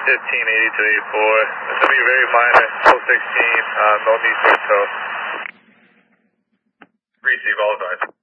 1580 to 84. It's going to be very minor, 16, no need for a tow. Receive all advice.